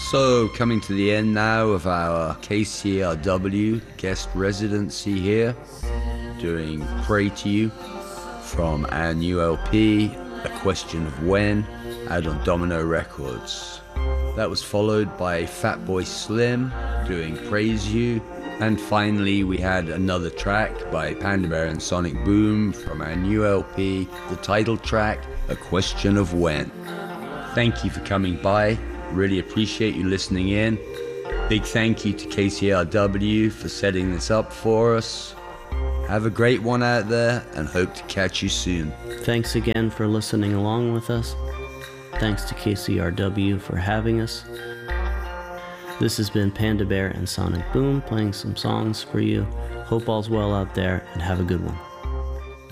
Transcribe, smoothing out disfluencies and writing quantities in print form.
So, coming to the end now of our KCRW guest residency here, doing Pray to You from our new LP, A Question of When, out on Domino Records. That was followed by Fatboy Slim doing Praise You, and finally we had another track by Panda Bear and Sonic Boom from our new LP, the title track, A Question of When. Thank you for coming by. Really appreciate you listening in. Big thank you to KCRW for setting this up for us. Have a great one out there and hope to catch you soon. Thanks again for listening along with us. Thanks to KCRW for having us. This has been Panda Bear and Sonic Boom playing some songs for you. Hope all's well out there and have a good one.